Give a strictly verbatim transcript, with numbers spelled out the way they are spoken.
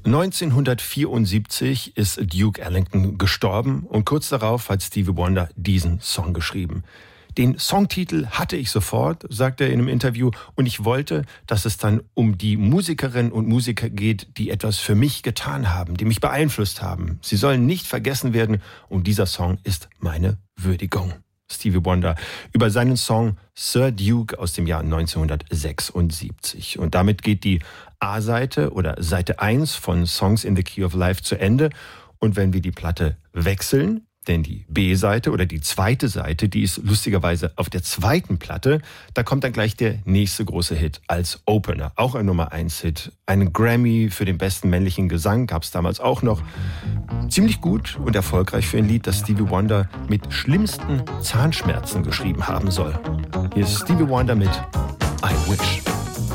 neunzehnhundertvierundsiebzig ist Duke Ellington gestorben und kurz darauf hat Stevie Wonder diesen Song geschrieben. Den Songtitel hatte ich sofort, sagt er in einem Interview, und ich wollte, dass es dann um die Musikerinnen und Musiker geht, die etwas für mich getan haben, die mich beeinflusst haben. Sie sollen nicht vergessen werden und dieser Song ist meine Würdigung. Stevie Wonder über seinen Song Sir Duke aus dem Jahr neunzehnhundertsechsundsiebzig. Und damit geht die A-Seite oder Seite eins von Songs in the Key of Life zu Ende. Und wenn wir die Platte wechseln, denn die B-Seite oder die zweite Seite, die ist lustigerweise auf der zweiten Platte, da kommt dann gleich der nächste große Hit als Opener. Auch ein Nummer eins Hit. Einen Grammy für den besten männlichen Gesang gab es damals auch noch. Ziemlich gut und erfolgreich für ein Lied, das Stevie Wonder mit schlimmsten Zahnschmerzen geschrieben haben soll. Hier ist Stevie Wonder mit I Wish.